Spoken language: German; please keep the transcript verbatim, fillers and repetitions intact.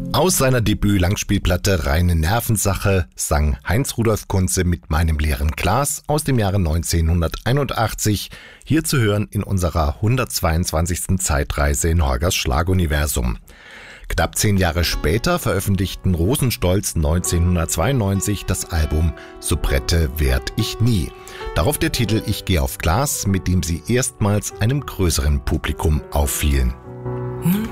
Aus seiner Debüt-Langspielplatte Reine Nervensache sang Heinz-Rudolf Kunze mit Meinem leeren Glas aus dem Jahre neunzehnhunderteinundachtzig, hier zu hören in unserer hundertzweiundzwanzigsten Zeitreise in Horgers Schlaguniversum. Knapp zehn Jahre später veröffentlichten Rosenstolz neunzehnhundertzweiundneunzig das Album Soubrette werd ich nie. Darauf der Titel Ich geh auf Glas, mit dem sie erstmals einem größeren Publikum auffielen.